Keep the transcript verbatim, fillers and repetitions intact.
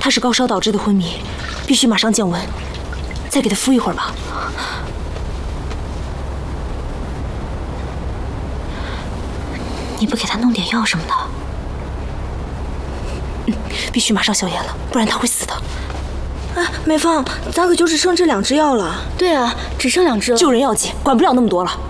他是高烧导致的昏迷，必须马上降温。再给他敷一会儿吧。你不给他弄点药什么的？嗯，必须马上消炎了，不然他会死的。 哎，美芳，咱可就只剩这两支药了。 对啊，只剩两支了。 救人要紧，管不了那么多了。